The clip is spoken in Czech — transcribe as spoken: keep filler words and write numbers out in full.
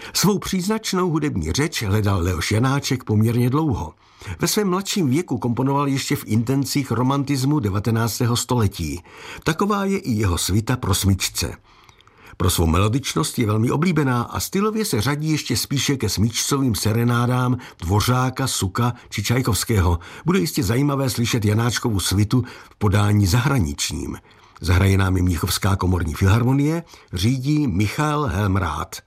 Svou příznačnou hudební řeč hledal Leoš Janáček poměrně dlouho. Ve svém mladším věku komponoval ještě v intencích romantismu devatenáctého století. Taková je i jeho svita Pro smyčce. Pro svou melodičnost je velmi oblíbená a stylově se řadí ještě spíše ke smyčcovým serenádám Dvořáka, Suka či Čajkovského. Bude jistě zajímavé slyšet Janáčkovu svitu v podání zahraničním. Zahraje nám i Mnichovská komorní filharmonie, řídí Michal Helmráth.